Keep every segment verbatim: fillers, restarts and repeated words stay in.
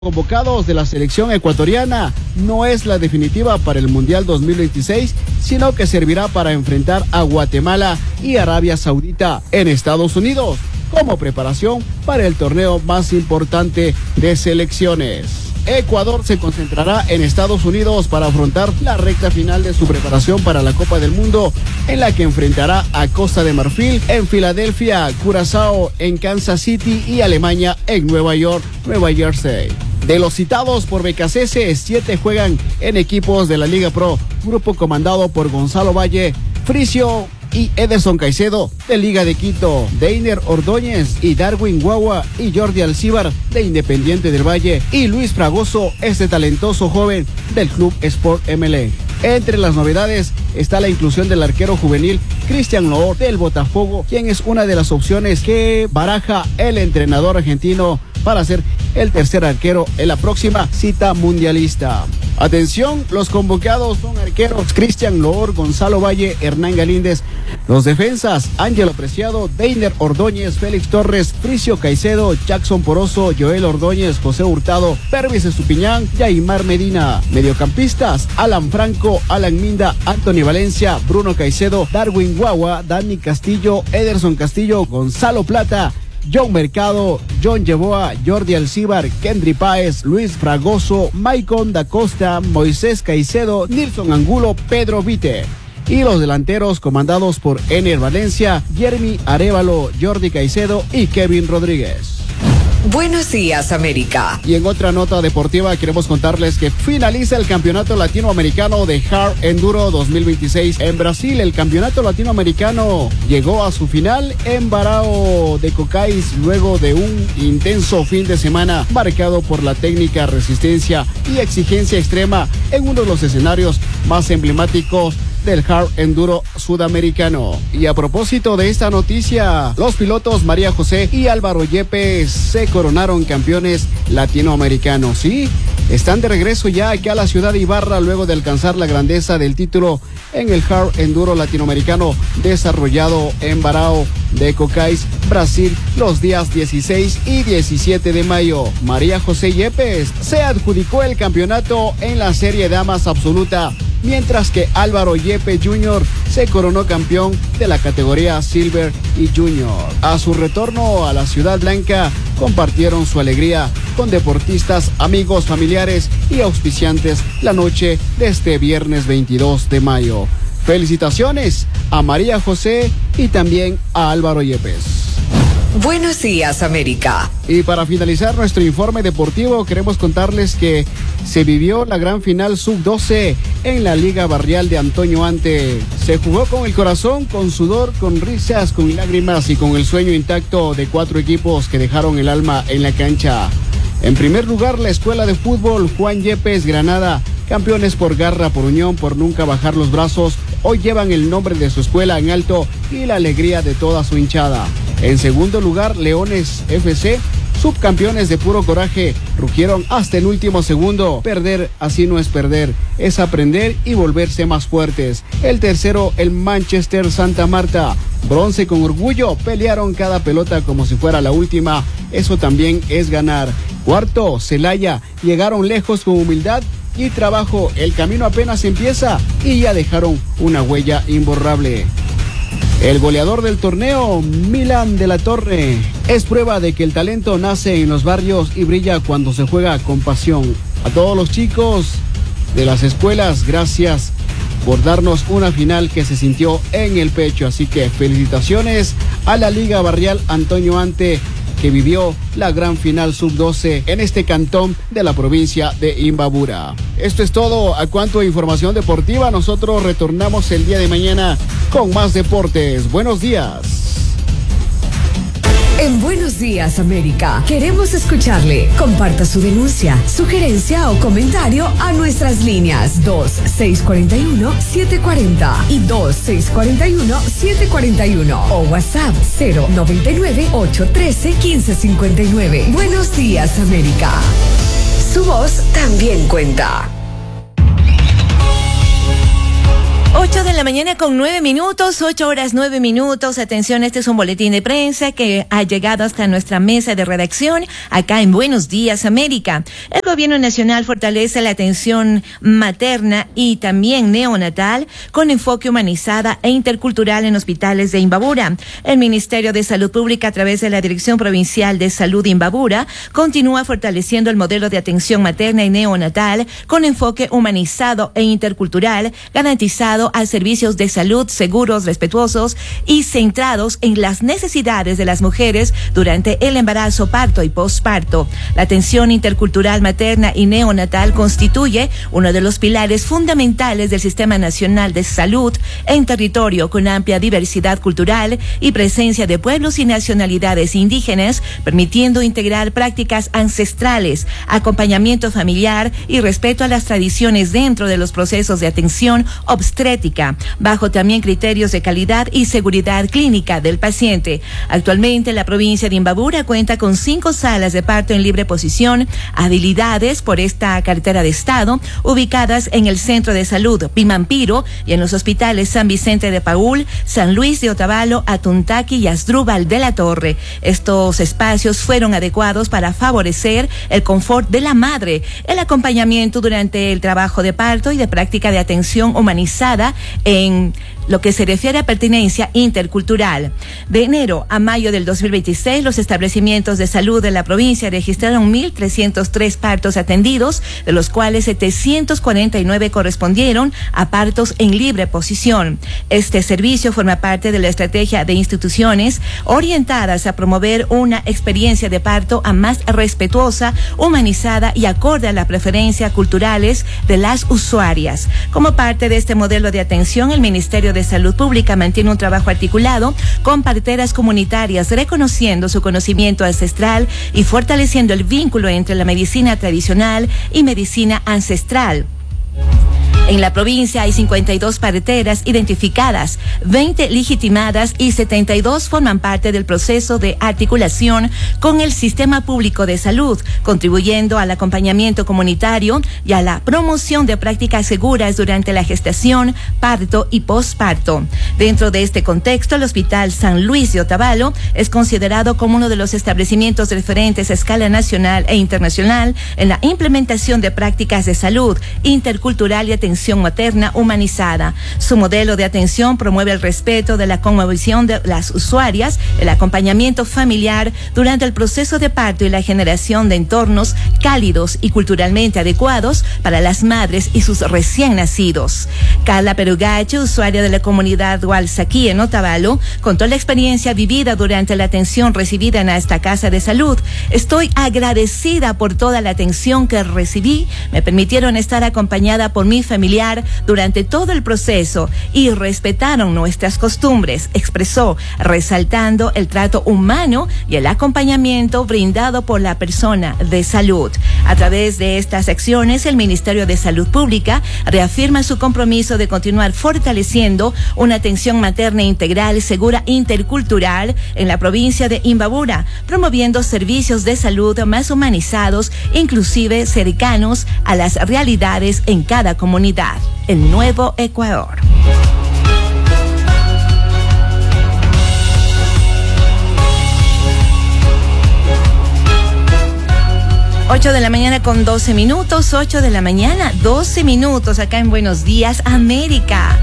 convocados de la selección ecuatoriana no es la definitiva para el Mundial dos mil veintiséis, sino que servirá para enfrentar a Guatemala y Arabia Saudita en Estados Unidos como preparación para el torneo más importante de selecciones. Ecuador se concentrará en Estados Unidos para afrontar la recta final de su preparación para la Copa del Mundo, en la que enfrentará a Costa de Marfil en Filadelfia, Curazao en Kansas City y Alemania en Nueva York, Nueva Jersey. De los citados por B K C S, siete juegan en equipos de la Liga Pro, grupo comandado por Gonzalo Valle, Fricio y Ederson Caicedo de Liga de Quito, Deiner Ordóñez y Darwin Guagua y Jordi Alcíbar de Independiente del Valle y Luis Fragoso, este talentoso joven del Club Sport M L E. Entre las novedades está la inclusión del arquero juvenil Cristian Loor del Botafogo, quien es una de las opciones que baraja el entrenador argentino para ser el tercer arquero en la próxima cita mundialista. Atención, los convocados son arqueros Cristian Loor, Gonzalo Valle, Hernán Galíndez. Los defensas, Ángelo Preciado, Deiner Ordóñez, Félix Torres, Fricio Caicedo, Jackson Poroso, Joel Ordóñez, José Hurtado, Pervis Estupiñán, Yaimar Medina. Mediocampistas, Alan Franco, Alan Minda, Anthony Valencia, Bruno Caicedo, Darwin Guagua, Dani Castillo, Ederson Castillo, Gonzalo Plata, John Mercado, John Yeboa, Jordi Alcíbar, Kendry Páez, Luis Fragoso, Maicon da Costa, Moisés Caicedo, Nilson Angulo, Pedro Vite. Y los delanteros comandados por Ener Valencia, Jeremy Arévalo, Jordi Caicedo y Kevin Rodríguez. Buenos días, América. Y en otra nota deportiva queremos contarles que finaliza el Campeonato Latinoamericano de Hard Enduro dos mil veintiséis en Brasil. El Campeonato Latinoamericano llegó a su final en Barão de Cocais luego de un intenso fin de semana marcado por la técnica, resistencia y exigencia extrema en uno de los escenarios más emblemáticos del Hard Enduro sudamericano. Y a propósito de esta noticia, los pilotos María José y Álvaro Yepes se coronaron campeones latinoamericanos. Sí, están de regreso ya aquí a la ciudad de Ibarra luego de alcanzar la grandeza del título en el Hard Enduro latinoamericano desarrollado en Barão de Cocais, Brasil, los días dieciséis y diecisiete de mayo. María José Yepes se adjudicó el campeonato en la serie damas absoluta, mientras que Álvaro Yepes junior se coronó campeón de la categoría Silver y Junior. A su retorno a la Ciudad Blanca, compartieron su alegría con deportistas, amigos, familiares y auspiciantes la noche de este viernes veintidós de mayo. Felicitaciones a María José y también a Álvaro Yepes. Buenos días, América. Y para finalizar nuestro informe deportivo, queremos contarles que se vivió la gran final sub doce en la Liga Barrial de Antonio Ante. Se jugó con el corazón, con sudor, con risas, con lágrimas y con el sueño intacto de cuatro equipos que dejaron el alma en la cancha. En primer lugar, la Escuela de Fútbol Juan Yepes Granada, campeones por garra, por unión, por nunca bajar los brazos, hoy llevan el nombre de su escuela en alto y la alegría de toda su hinchada. En segundo lugar, Leones F C, subcampeones de puro coraje, rugieron hasta el último segundo. Perder así no es perder, es aprender y volverse más fuertes. El tercero, el Manchester Santa Marta, bronce con orgullo, pelearon cada pelota como si fuera la última, eso también es ganar. Cuarto, Celaya, llegaron lejos con humildad y trabajo, el camino apenas empieza y ya dejaron una huella imborrable. El goleador del torneo, Milan de la Torre, es prueba de que el talento nace en los barrios y brilla cuando se juega con pasión. A todos los chicos de las escuelas, gracias por darnos una final que se sintió en el pecho. Así que felicitaciones a la Liga Barrial Antonio Ante, que vivió la gran final sub doce en este cantón de la provincia de Imbabura. Esto es todo a cuanto a información deportiva. Nosotros retornamos el día de mañana con más deportes. Buenos días. En Buenos Días, América, queremos escucharle. Comparta su denuncia, sugerencia o comentario a nuestras líneas dos seis cuatro uno, siete cuatro cero y dos seis cuatro uno, siete cuatro uno o WhatsApp cero noventa y nueve, ocho trece, quince cincuenta y nueve. Buenos Días, América. Su voz también cuenta. ocho de la mañana con nueve minutos, ocho horas nueve minutos. Atención, este es un boletín de prensa que ha llegado hasta nuestra mesa de redacción acá en Buenos Días América. El gobierno nacional fortalece la atención materna y también neonatal con enfoque humanizada e intercultural en hospitales de Imbabura. El Ministerio de Salud Pública, a través de la Dirección Provincial de Salud de Imbabura, continúa fortaleciendo el modelo de atención materna y neonatal con enfoque humanizado e intercultural, garantizado a servicios de salud seguros, respetuosos y centrados en las necesidades de las mujeres durante el embarazo, parto y posparto. La atención intercultural materna y neonatal constituye uno de los pilares fundamentales del Sistema Nacional de Salud en territorio con amplia diversidad cultural y presencia de pueblos y nacionalidades indígenas, permitiendo integrar prácticas ancestrales, acompañamiento familiar y respeto a las tradiciones dentro de los procesos de atención obstétrica, bajo también criterios de calidad y seguridad clínica del paciente. Actualmente, la provincia de Imbabura cuenta con cinco salas de parto en libre posición, habilidades por esta cartera de Estado, ubicadas en el Centro de Salud Pimampiro y en los hospitales San Vicente de Paúl, San Luis de Otavalo, Atuntaqui y Asdrúbal de la Torre. Estos espacios fueron adecuados para favorecer el confort de la madre, el acompañamiento durante el trabajo de parto y de práctica de atención humanizada en lo que se refiere a pertinencia intercultural. De enero a mayo del dos mil veintiséis, los establecimientos de salud de la provincia registraron mil trescientos tres partos atendidos, de los cuales setecientos cuarenta y nueve correspondieron a partos en libre posición. Este servicio forma parte de la estrategia de instituciones orientadas a promover una experiencia de parto a más respetuosa, humanizada y acorde a las preferencias culturales de las usuarias. Como parte de este modelo de atención, el Ministerio de Salud Pública mantiene un trabajo articulado con parteras comunitarias, reconociendo su conocimiento ancestral y fortaleciendo el vínculo entre la medicina tradicional y medicina ancestral. En la provincia hay cincuenta y dos parteras identificadas, veinte legitimadas y setenta y dos forman parte del proceso de articulación con el sistema público de salud, contribuyendo al acompañamiento comunitario y a la promoción de prácticas seguras durante la gestación, parto y posparto. Dentro de este contexto, el Hospital San Luis de Otavalo es considerado como uno de los establecimientos referentes a escala nacional e internacional en la implementación de prácticas de salud intercultural y atención materna humanizada. Su modelo de atención promueve el respeto de la cosmovisión de las usuarias, el acompañamiento familiar durante el proceso de parto y la generación de entornos cálidos y culturalmente adecuados para las madres y sus recién nacidos. Carla Perugache, usuaria de la comunidad Hualzaquí en Otavalo, contó la experiencia vivida durante la atención recibida en esta casa de salud. Estoy agradecida por toda la atención que recibí. Me permitieron estar acompañada por mi familiar durante todo el proceso y respetaron nuestras costumbres, expresó, resaltando el trato humano y el acompañamiento brindado por la persona de salud. A través de estas acciones, el Ministerio de Salud Pública reafirma su compromiso de continuar fortaleciendo una atención materna integral, segura, intercultural en la provincia de Imbabura, promoviendo servicios de salud más humanizados, inclusive cercanos a las realidades en cada comunidad. El nuevo Ecuador. ocho de la mañana con doce minutos, ocho de la mañana, doce minutos acá en Buenos Días América.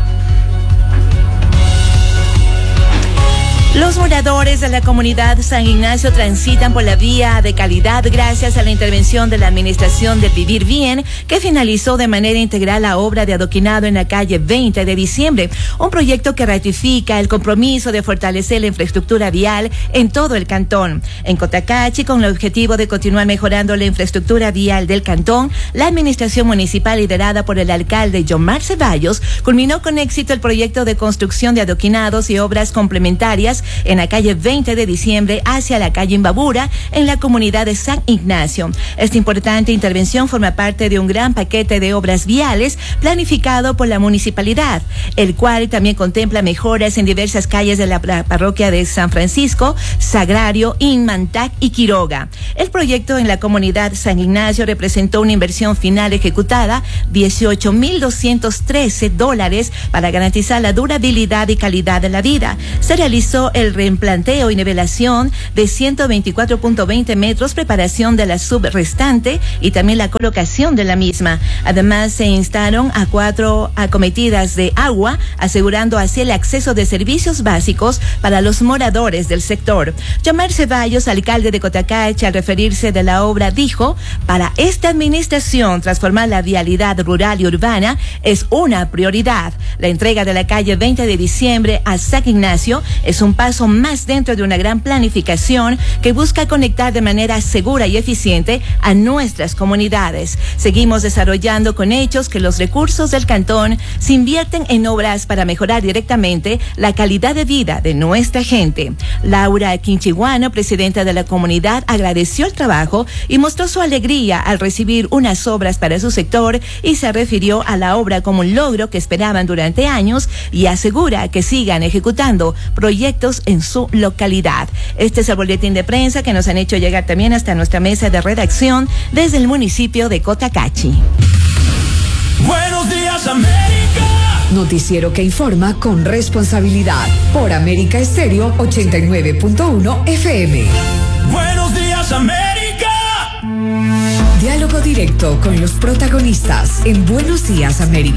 Los moradores de la comunidad San Ignacio transitan por la vía de calidad gracias a la intervención de la Administración del Vivir Bien, que finalizó de manera integral la obra de adoquinado en la calle veinte de diciembre, un proyecto que ratifica el compromiso de fortalecer la infraestructura vial en todo el cantón. En Cotacachi, con el objetivo de continuar mejorando la infraestructura vial del cantón, la Administración Municipal, liderada por el alcalde Yomar Ceballos, culminó con éxito el proyecto de construcción de adoquinados y obras complementarias en la calle veinte de diciembre hacia la calle Imbabura, en la comunidad de San Ignacio. Esta importante intervención forma parte de un gran paquete de obras viales planificado por la municipalidad, el cual también contempla mejoras en diversas calles de la parroquia de San Francisco, Sagrario, Inmantac y Quiroga. El proyecto en la comunidad San Ignacio representó una inversión final ejecutada dieciocho mil doscientos trece dólares para garantizar la durabilidad y calidad de la vida. Se realizó el reemplanteo y nivelación de ciento veinticuatro punto veinte metros, preparación de la subrestante y también la colocación de la misma. Además, se instalaron a cuatro acometidas de agua, asegurando así el acceso de servicios básicos para los moradores del sector. Yomar Ceballos, alcalde de Cotacachi, al referirse de la obra, dijo: para esta administración, transformar la vialidad rural y urbana es una prioridad. La entrega de la calle veinte de diciembre a San Ignacio es un paso más dentro de una gran planificación que busca conectar de manera segura y eficiente a nuestras comunidades. Seguimos desarrollando con hechos que los recursos del cantón se invierten en obras para mejorar directamente la calidad de vida de nuestra gente. Laura Quinchiguano, presidenta de la comunidad, agradeció el trabajo y mostró su alegría al recibir unas obras para su sector y se refirió a la obra como un logro que esperaban durante años y asegura que sigan ejecutando proyectos en su localidad. Este es el boletín de prensa que nos han hecho llegar también hasta nuestra mesa de redacción desde el municipio de Cotacachi. Buenos días, América. Noticiero que informa con responsabilidad por América Estéreo ochenta y nueve punto uno F M. Buenos días, América. Diálogo directo con los protagonistas en Buenos Días, América.